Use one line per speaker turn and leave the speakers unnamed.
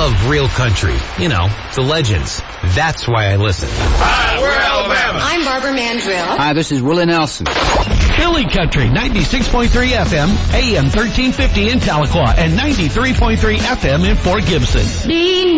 love real country. You know, the legends. That's why I listen.
Hi, we're Alabama.
I'm Barbara Mandrill.
Hi, this is Willie Nelson.
Philly Country, 96.3 FM, AM 1350 in Tahlequah, and 93.3 FM in Fort Gibson.